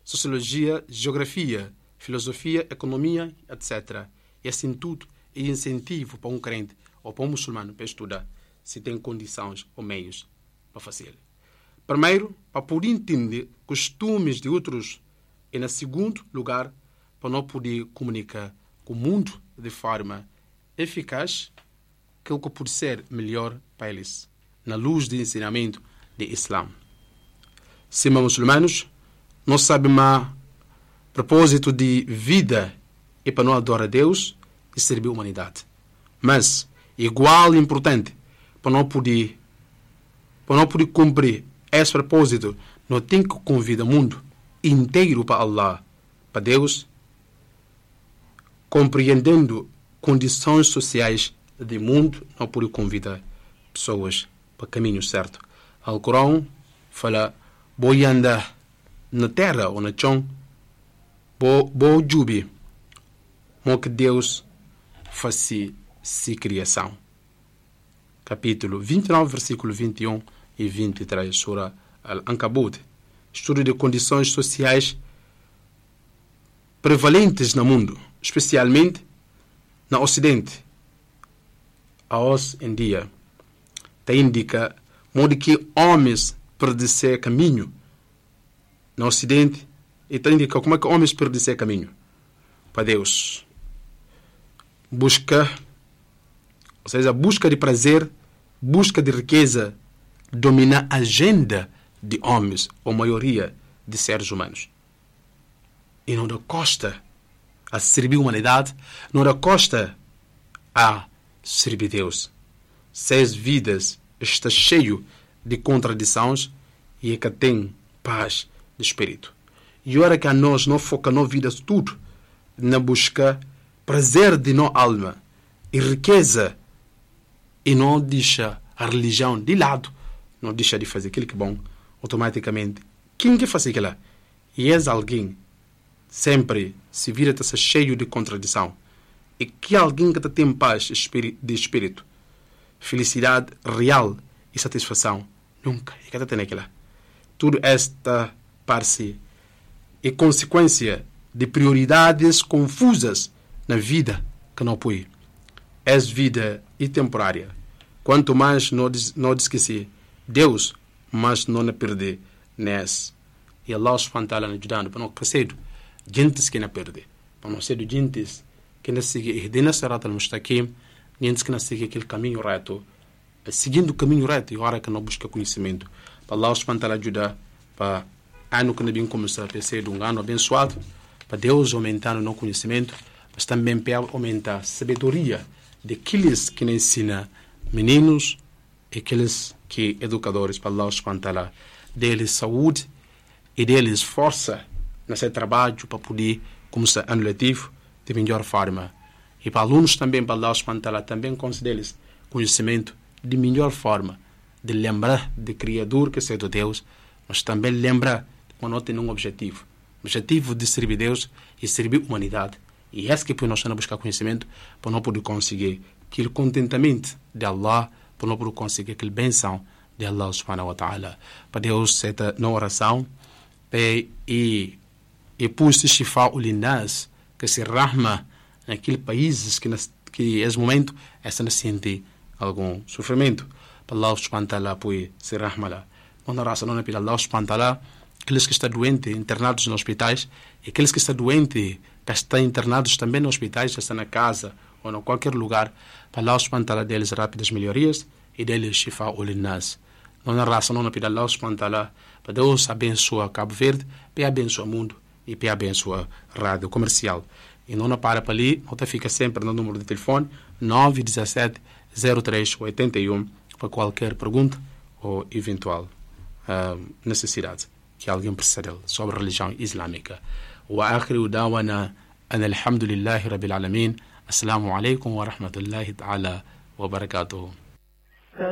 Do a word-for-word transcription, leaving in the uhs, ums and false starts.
sociologia, geografia, filosofia, economia, etcétera. E assim tudo é incentivo para um crente ou para um muçulmano para estudar, se tem condições ou meios para fazer. Primeiro, para poder entender costumes de outros. E, no segundo lugar, para não poder comunicar com o mundo de forma eficaz, que o que pode ser melhor para eles, na luz do ensinamento do Islã. Se muçulmanos não sabem mais propósito de vida é para não adorar a Deus e servir a humanidade. Mas, igual importante, para não poder, para não poder cumprir esse propósito, não tem que convidar o mundo inteiro para Allah, para Deus, compreendendo condições sociais do mundo, não pode convidar pessoas para o caminho certo. O Alcorão fala, boi andar na terra ou na chão, boi jubi, mo que Deus faça se criação. Capítulo vinte e nove, versículo vinte e um e vinte e três, Sura Al-Ankabut. Estudo de condições sociais prevalentes no mundo, especialmente no Ocidente. Hoje em dia, te indica modo que homens perdem caminho no Ocidente e te indica como é que homens perdem caminho para Deus. Busca, ou seja, busca de prazer, busca de riqueza, domina a agenda de homens, ou maioria de seres humanos. E não dá costa a servir a humanidade, não dá costa a servir Deus. Seis vidas está cheio de contradições e é que tem paz de espírito. E ora que a nós não foca na vida tudo, na busca prazer de nossa alma e riqueza, e não deixa a religião de lado, não deixa de fazer aquilo que é bom, automaticamente, quem que faz aquilo? E és alguém sempre se vira está cheio de contradição, e que alguém que tem paz de espírito, felicidade real e satisfação, nunca, e que tem aquilo. Tudo esta parte é consequência de prioridades confusas na vida que não põe. É vida e temporária. Quanto mais não, não esquecer Deus, mais não perder nessa. E Allah subhanahu wa ta'ala nos ajudando para não crescer gente que não perde. Para não ser gente que não siga ihdina sirat al-mustaqim, gente que não siga aquele caminho reto, seguindo o caminho reto e agora que não busca conhecimento. Para Allah subhanahu wa ta'ala ajudar para ano que não vem começar a ser um ano abençoado, para Deus aumentar o nosso conhecimento, mas também para aumentar a sabedoria daqueles que nos ensinam meninos e aqueles que educadores, para Allah subhanahu wa ta'ala, deles saúde e deles força nesse trabalho para poder começar ano letivo de melhor forma. E para alunos também, para Allah subhanahu wa ta'ala, também conceder-lhes conhecimento de melhor forma, de lembrar do Criador que é do Deus, mas também lembrar quando tem um objetivo. O objetivo de servir Deus e servir a humanidade. E é que nós estamos a buscar conhecimento para não poder conseguir aquele contentamento de Allah, para não poder conseguir aquele benção de Allah subhanahu wa ta'ala. Para Deus, seta na oração, e e pus-se shifa ulinas, que se rahma naqueles países que, que nesse momento estão a sentir algum sofrimento. Para Allah subhanahu wa ta'ala, pois, se rahma lá. Não na raça, não é para Allah subhanahu wa ta'ala, aqueles que estão doentes, internados nos hospitais, e aqueles que estão doentes, que estão internados também nos hospitais, já estão na casa ou em qualquer lugar, para Allah subhanahu wa ta'ala deles rápidas melhorias e deles shifa ulinas. Não na raça, não é para Allah subhanahu wa ta'ala, para Deus abençoa Cabo Verde, para abençoar o mundo e para abençoar a rádio comercial. E não para para ali, não fica sempre no número de telefone nove um sete, zero três oito um para qualquer pergunta ou eventual uh, necessidade que alguém precisa dele sobre a religião islâmica. Wa akhiru dawana an alhamdulillahi rabbil alamin. Assalamu alaikum wa rahmatullahi ta'ala wa barakatuhu.